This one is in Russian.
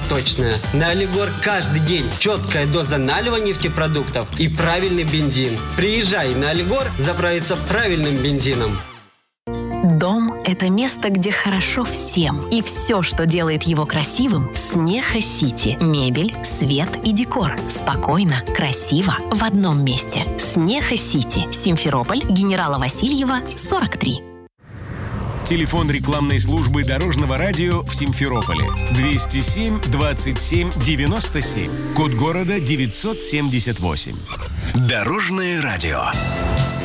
точная. На Алигор каждый день четкая доза налива нефтепродуктов и правильный бензин. Приезжай на Алигор заправиться правильным бензином. Дом – это место, где хорошо всем. И все, что делает его красивым – в Снеха-Сити. Мебель, свет и декор. Спокойно, красиво, в одном месте. Снеха-Сити. Симферополь, Генерала Васильева, 43. Телефон рекламной службы Дорожного радио в Симферополе. 207 27 97. Код города 978. Дорожное радио.